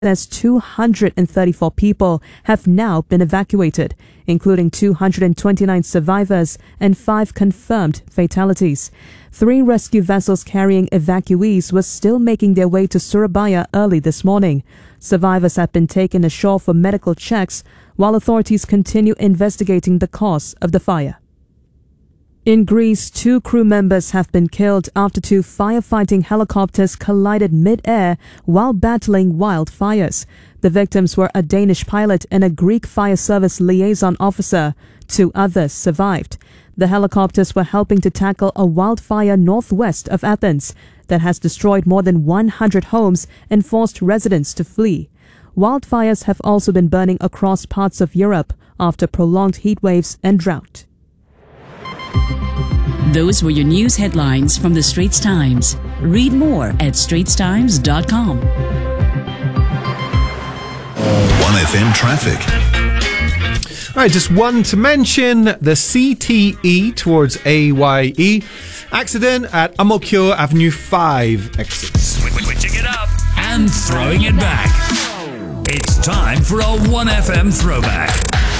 as 234 people have now been evacuated, including 229 survivors and 5 confirmed fatalities. 3 rescue vessels carrying evacuees were still making their way to Surabaya early this morning. Survivors have been taken ashore for medical checks, while authorities continue investigating the cause of the fire. In Greece, 2 crew members have been killed after 2 firefighting helicopters collided mid-air while battling wildfires. The victims were a Danish pilot and a Greek fire service liaison officer. 2 others survived. The helicopters were helping to tackle a wildfire northwest of Athens that has destroyed more than 100 homes and forced residents to flee. Wildfires have also been burning across parts of Europe after prolonged heat waves and drought. Those were your news headlines from the Straits Times. Read more at straitstimes.com. 1FM traffic. All right, just one to mention, the CTE towards AYE. Accident at Amokyo Avenue 5 exit. Switching it up and throwing it back. It's time for a 1FM throwback.